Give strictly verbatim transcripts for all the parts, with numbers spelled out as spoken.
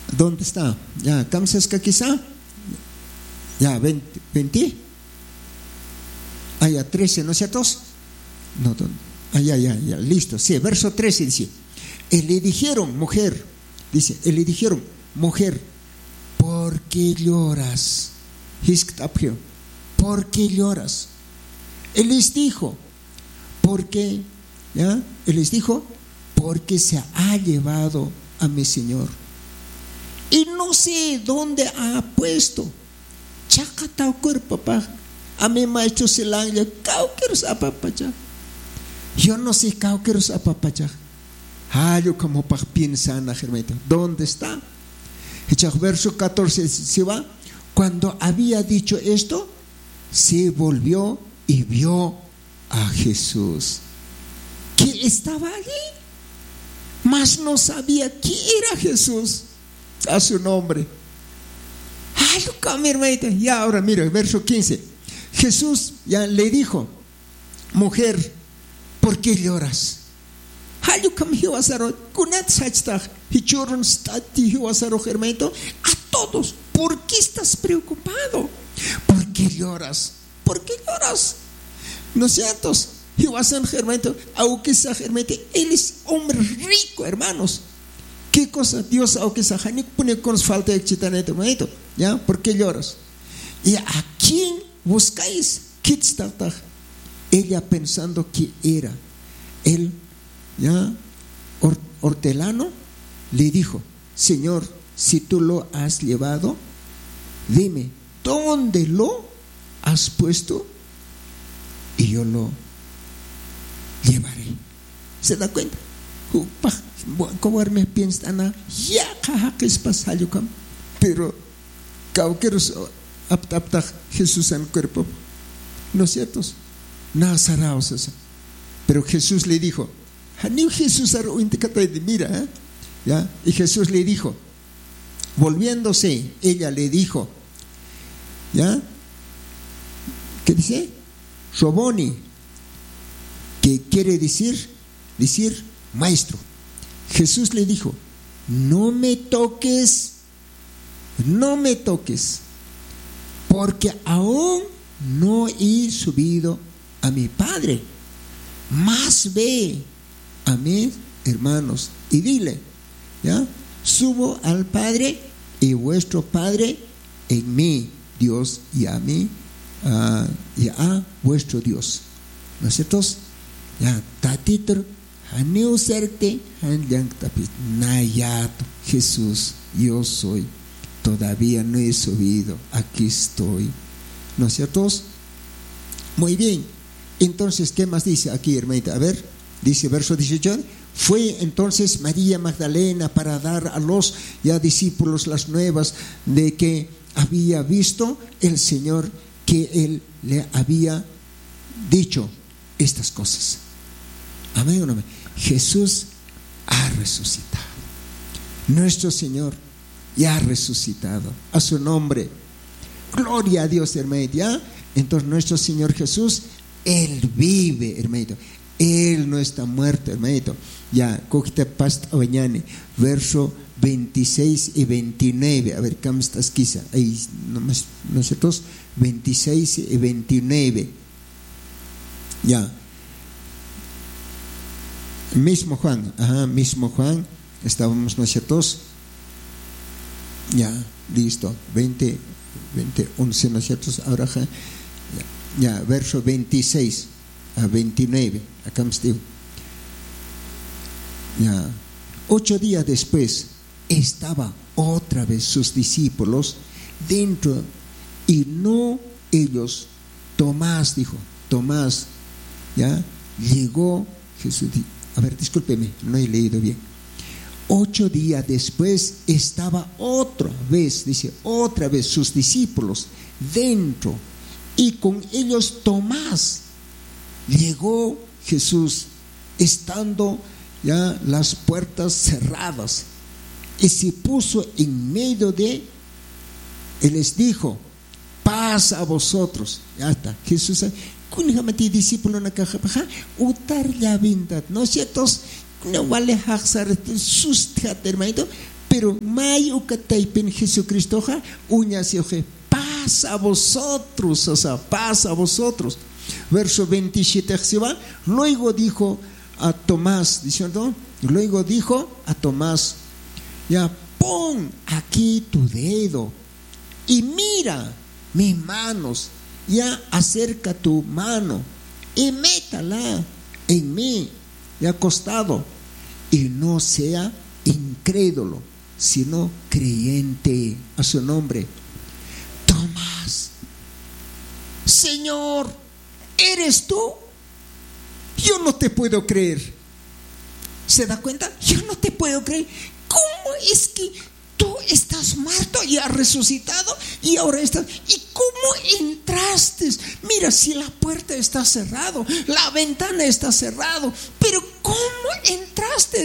¿Dónde está? Ya, ¿camsas que quizá? Ya, veinte. Ah, ya, trece, ¿no es cierto? No, ¿dónde? Ah, ya, ya, ya, listo. Sí, verso trece dice: y le dijeron, mujer, dice, y le dijeron, mujer, ¿por qué lloras? ¿Por qué lloras? Él les dijo, ¿por qué? ¿Ya? Él les dijo, porque se ha llevado a mi Señor y no sé dónde ha puesto. Chacatao cuerpo, papá. A mi maestro se la han cauqueros a papacha. Yo no sé cauqueros a papacha. Ah, yo como pa piensan a Germeta. ¿Dónde está? Verso catorce se va. Cuando había dicho esto, se volvió y vio a Jesús, que estaba allí, mas no sabía quién era Jesús, a su nombre. Ay, mi hermanita. Y ahora mira, verso quince. Jesús ya le dijo, mujer, ¿por qué lloras? A todos, ¿por qué estás preocupado? ¿Por qué lloras? ¿Por qué lloras? ¿No es cierto? Aunque sea Germete, él es hombre rico, hermanos. ¿Qué cosa? Dios, aunque sea Janik, pone con falta de chitanete, ¿ya? ¿Por qué lloras? ¿Y a quién buscáis? Ella pensando que era él, ¿ya? Hortelano, le dijo, Señor, si tú lo has llevado, dime, ¿dónde lo has puesto? Y yo lo llevaré. ¿Se da cuenta? Como me piensa, ya que es pasallo, pero cauqueros aptapta Jesús en el cuerpo, ¿no es cierto? Nazaraos eso. Pero Jesús le dijo, Jesús mira, ¿eh? ¿Ya? Y Jesús le dijo, volviéndose, ella le dijo, ¿ya? ¿Qué dice? Roboni, que quiere decir, decir maestro. Jesús le dijo, no me toques, no me toques, porque aún no he subido a mi Padre, más ve a mis hermanos y dile, ¿ya? Subo al Padre y vuestro Padre en mí, Dios, y a mí, uh, y a vuestro Dios. ¿No es cierto? Ya, tatito, haneu serte, hanjang tapit, nayato, Jesús, yo soy, todavía no he subido, aquí estoy. ¿No es cierto? Muy bien. Entonces, ¿qué más dice aquí, hermanita? A ver, dice verso dieciocho. Fue entonces María Magdalena para dar a los ya discípulos las nuevas de que había visto el Señor, que Él le había dicho estas cosas. Amén o no amén. Jesús ha resucitado. Nuestro Señor ya ha resucitado. A su nombre. Gloria a Dios, hermanito. ¿Ya? Entonces nuestro Señor Jesús, Él vive, hermanito. Él no está muerto, hermanito. Ya, cogite past mañana, verso veintiséis y veintinueve. A ver, ¿cómo estás quizá? Ahí, nosotros, veintiséis y veintinueve. Ya. Mismo Juan, ajá, mismo Juan, estábamos nosotros. Ya, listo. veinte, veinte, once, nosotros, ahora ya, ya, verso veintiséis a veintinueve. Acá me estoy. Ya. Ocho días después estaba otra vez sus discípulos dentro, y no ellos. Tomás dijo, Tomás, ya llegó Jesús. A ver, discúlpeme, no he leído bien. Ocho días después estaba otra vez, dice, otra vez sus discípulos dentro, y con ellos Tomás. Llegó Jesús estando ya las puertas cerradas, y se puso en medio de, él les dijo, paz a vosotros. Ya está, Jesús, kunijamati discípulo na kajapaja, utar la vindad, ¿no es cierto? No vale haxar sus hermanito, Pero may ukataypen Jesucristo ja uñas yoje paz a vosotros, o sea, paz a vosotros. Verso veintisiete se va. Luego dijo a Tomás, diciendo, luego dijo a Tomás, ya pon aquí tu dedo y mira mis manos, ya acerca tu mano y métala en mí, ya acostado, y no sea incrédulo, sino creyente. A su nombre. Tomás, Señor, ¿eres tú? Yo no te puedo creer. ¿Se da cuenta? Yo no te puedo creer. ¿Cómo es que tú estás muerto y has resucitado y ahora estás? ¿Y cómo entraste? Mira, si la puerta está cerrada, la ventana está cerrada, pero ¿cómo entraste?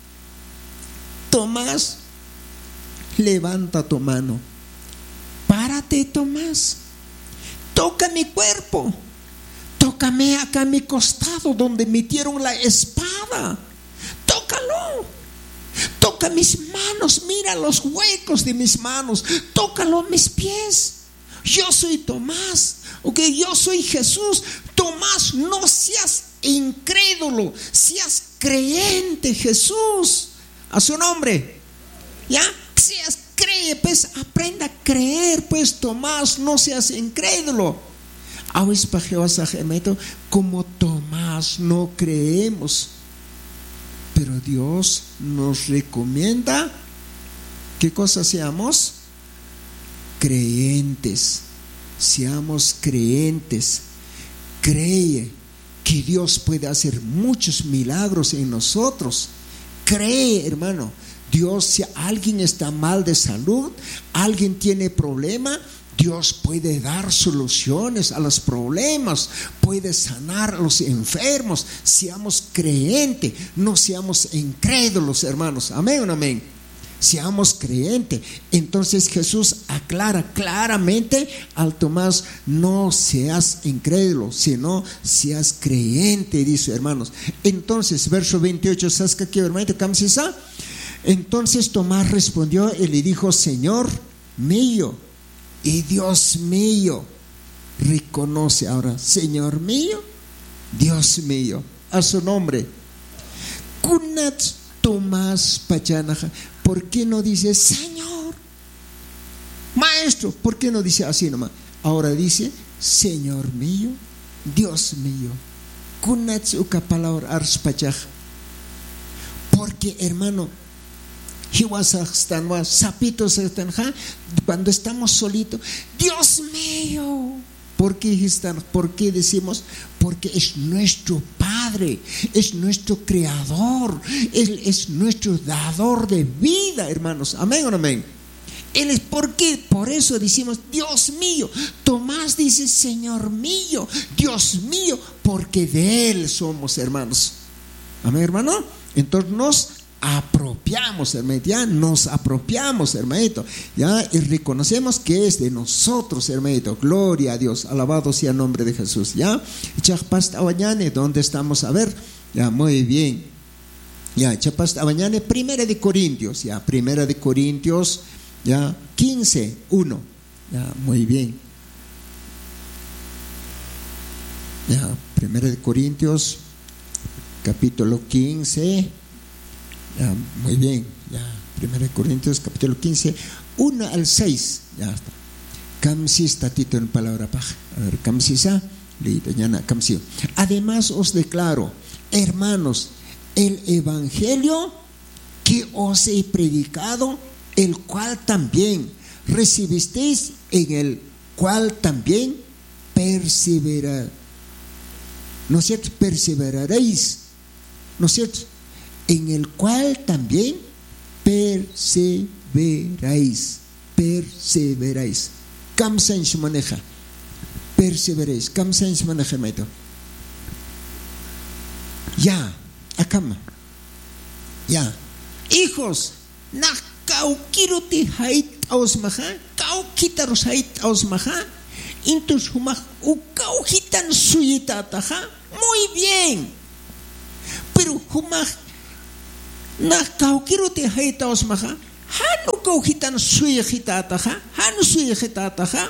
Tomás, levanta tu mano. Párate, Tomás. Toca mi cuerpo. Tócame acá a mi costado donde metieron la espada. Tócalo. Toca mis manos. Mira los huecos de mis manos. Tócalo a mis pies. Yo soy Tomás. Ok, yo soy Jesús. Tomás, no seas incrédulo, seas creyente, Jesús. A su nombre. Ya, seas cree, pues aprenda a creer, pues Tomás, no seas incrédulo. Como Tomás no creemos, pero Dios nos recomienda ¿qué cosa seamos? Creyentes. Seamos creyentes. Cree que Dios puede hacer muchos milagros en nosotros. Cree, hermano. Dios, si alguien está mal de salud, alguien tiene problema, Dios puede dar soluciones a los problemas, puede sanar a los enfermos. Seamos creyentes, no seamos incrédulos, hermanos. Amén o amén. Seamos creyentes. Entonces Jesús aclara claramente al Tomás: no seas incrédulo, sino seas creyente, dice, hermanos. Entonces, verso veintiocho, ¿sabes qué, hermano? Entonces Tomás respondió y le dijo: Señor mío y Dios mío. Reconoce ahora: Señor mío, Dios mío. A su nombre. Kunat Tomás Pachanaja. ¿Por qué no dice Señor? Maestro, ¿por qué no dice así nomás? Ahora dice: Señor mío, Dios mío. Kunat uka palabra ars pachaj. Porque, hermano, cuando estamos solitos, Dios mío. ¿Por qué, ¿Por qué decimos? Porque es nuestro Padre, es nuestro Creador, Él es nuestro dador de vida, hermanos. Amén o no amén. Él es, ¿por qué? Por eso decimos Dios mío. Tomás dice Señor mío, Dios mío, porque de Él somos, hermanos. Amén, hermano. Entonces nos apropiamos, hermano, ya nos apropiamos, hermanito, ya, y reconocemos que es de nosotros, hermanito. Gloria a Dios, alabado sea el nombre de Jesús. Ya, Chapasta mañana, ¿dónde estamos? A ver, ya, muy bien. Ya, Chapasta mañana, Primera de Corintios, ya, Primera de Corintios, ya, quince, uno, ya, muy bien. Ya, Primera de Corintios, capítulo quince. Ya, muy bien, ya, Primera de Corintios, capítulo quince, uno al seis, ya está. Camsis tatito en palabra paja. A ver, camsisa, leitañana, camsio. Además os declaro, hermanos, el evangelio que os he predicado, el cual también recibisteis, en el cual también perseverar. ¿No es cierto? Perseveraréis. ¿No es cierto? En el cual también perseveráis. Perseveráis. Kamsan maneja. Perseveráis. Kamsan maneja, meto. Ya, acá. Ya. Hijos, na kaukiruti hait ausmaha, kaukitaros hait ausmaha, intus humah ukauhitan suyitataha. Muy bien. Pero humah na kaukiruti hait ausmaha, Hanu caujitan suyajitataja, hanu suyajitataja.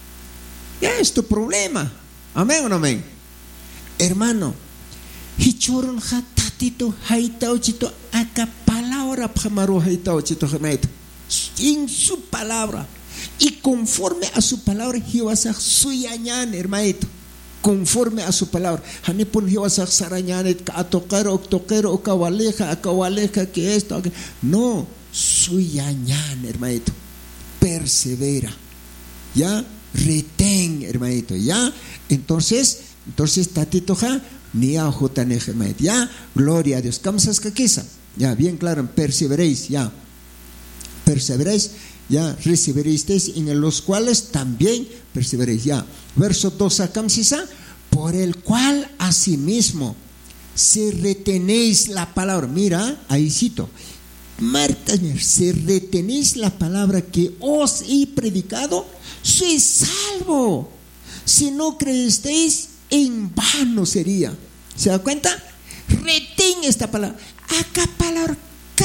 Ya es tu problema. Amén o no amén. Hermano, hichurun hatatito haitauchito acá palabra pamaru haitauchito hermanito. En su palabra. Y conforme a su palabra, Jehová se suyañan, hermanito. Conforme a su palabra. Hanipun Jehová se sarañanet, a tocar o tocar o cabaleja, a cabaleja, que esto. No, suyañan, hermanito. Persevera. Ya, retén, hermanito. Ya, entonces, entonces, tatito ja, ni a jotanej, hermanito. Ya, gloria a Dios. ¿Cómo que quizá? Ya, bien claro, perseveréis, ya. Perseveréis. Ya recibiréis en los cuales también perseveréis. Ya, verso dos a Camsisa, por el cual asimismo si retenéis la palabra. Mira, ahí cito, Marta, si retenéis la palabra que os he predicado, sois salvo. Si no creéis, en vano sería. ¿Se da cuenta? Retén esta palabra. Acá palabra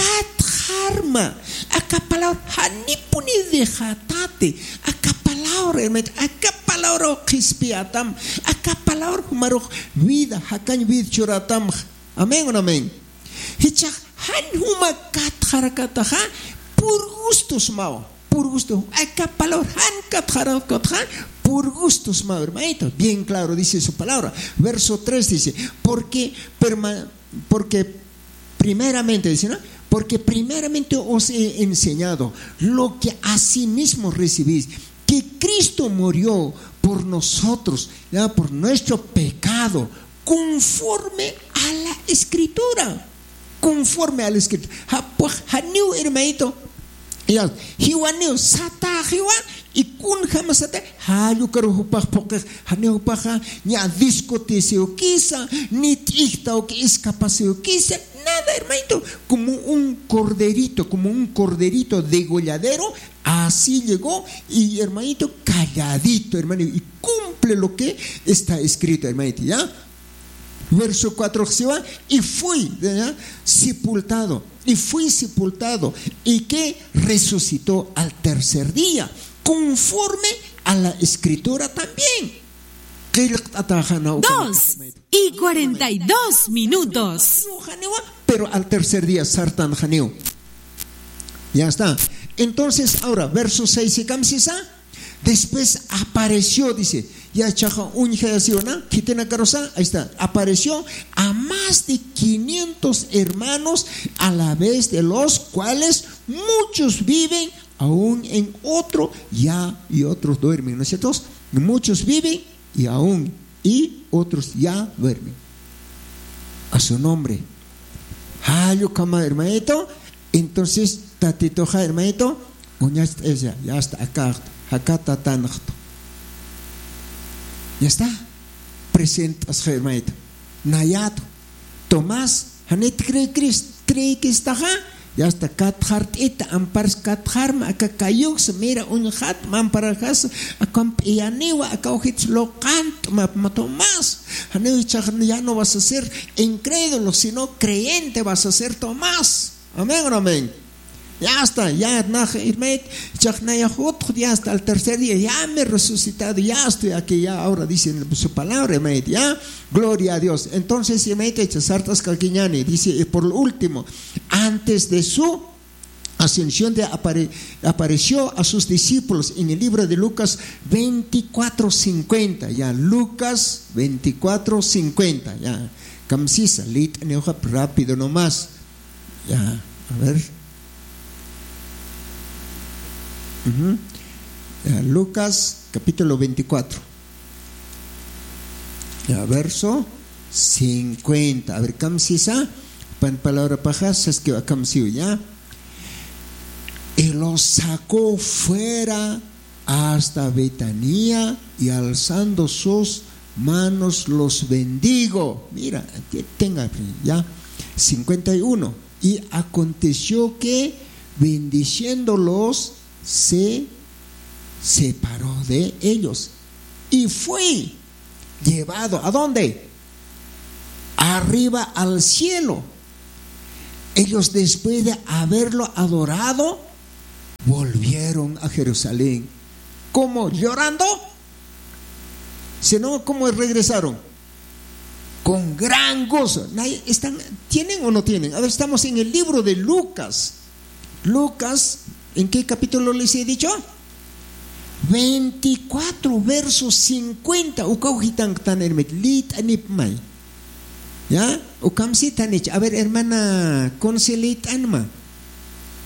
Katharma, acá palabra hanipuni dejatate, acá palabra, acá palabra kispiatam, acá palabra humaro vida, hakan vid churatam. Amén o no amén. Hicha han huma katharakataha por gustos mao, por gusto. Acá palabra han katharakataha por gustos mao, hermanito. Bien claro dice su palabra. Verso tres dice, porque perma, porque primeramente dice, ¿no? Porque primeramente os he enseñado lo que asimismo recibís, que Cristo murió por nosotros, ya, por nuestro pecado, conforme a la Escritura, conforme a la Escritura. Haniu hermanito, ya, hiwaniu sata hiwa y kun jamasate halu karuhupah porque haniu paja ni a discoteseo quizá ni ticta o que escapaseo quizá. Nada, hermanito, como un corderito, como un corderito degolladero, así llegó y hermanito calladito, hermanito, y cumple lo que está escrito, hermanito, ¿ya? Verso cuatro se va, y fui, ¿ya? sepultado, y fui sepultado, y que resucitó al tercer día, conforme a la Escritura también. Dos y cuarenta y dos minutos. Pero al tercer día, Sartan Janeo. Ya está. Entonces, ahora, verso seis y Kamsisa. Después apareció, dice, ya chaja un jayaciona, quitena carosa, ahí está. Apareció a más de quinientos hermanos a la vez, de los cuales muchos viven aún en otro, ya y otros duermen, ¿no es cierto? Muchos viven y aún, y otros ya duermen. A su nombre. Hayo kama hermanito. Entonces, tatitoja hermanito. Uñas ella, ya está acá. Acá tatanachto. Ya está. Presentas hermanito. Nayato. Tomás, Hanet cree cree que está acá. Ya está kathart ita ampars katharma acá cayux mira un hat man para casa acompianiwa acá ojits lo canto ma Tomás ya no vas a ser incrédulo sino creyente vas a ser Tomás. Amén o no amén. Ya está, ya ya hasta el tercer día, ya me he resucitado, ya estoy aquí, ya ahora dicen su palabra, ya, gloria a Dios. Entonces, dice, por lo último, antes de su ascensión de apare, apareció a sus discípulos en el libro de Lucas veinticuatro cincuenta, ya, Lucas veinticuatro cincuenta, ya, Kamsisa, lit rápido nomás, ya, a ver. Uh-huh. Ya, Lucas capítulo veinticuatro, ya, verso cincuenta. A ver, Kamsisa, pan palabra pajas, es que va Kamsiu, ya. Y los sacó fuera hasta Betania y alzando sus manos los bendigo. Mira, que tenga, ya. cincuenta y uno. Y aconteció que bendiciéndolos se separó de ellos y fue llevado ¿a dónde? Arriba al cielo. Ellos después de haberlo adorado volvieron a Jerusalén. ¿Cómo? ¿Llorando? Si no, ¿cómo regresaron? Con gran gozo. ¿Están, ¿Tienen o no tienen? A ver, estamos en el libro de Lucas. Lucas, ¿en qué capítulo les he dicho? veinticuatro, versos cincuenta. ¿Ya? A ver, hermana Concelit Anma.